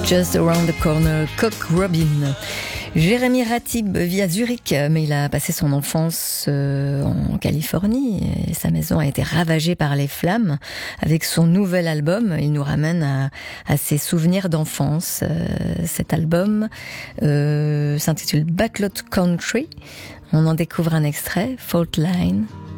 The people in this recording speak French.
Just Around the Corner, Cock Robin. Jérémy Ratib vit à Zurich, mais il a passé son enfance en Californie et sa maison a été ravagée par les flammes. Avec son nouvel album, il nous ramène à ses souvenirs d'enfance. Cet album s'intitule Backlot Country. On en découvre un extrait, Fault Line.